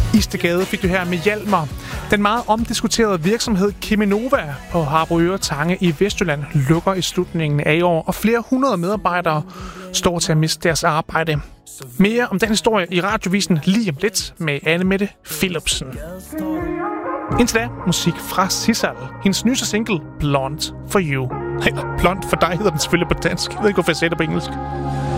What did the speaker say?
Istegade fik du her med Hjalmar. Den meget omdiskuterede virksomhed Cheminova på Harboøre Tange i Vestjylland lukker i slutningen af i år, og flere hundrede medarbejdere står til at miste deres arbejde. Mere om den historie i radiovisen lige om lidt med Anne-Mette Philipsen. Indtil da, musik fra Sissal. Hendes nyeste single, Blonde for You. Eller Blonde for dig hedder den selvfølgelig på dansk. Jeg ved ikke, hvorfor jeg sagde det på engelsk.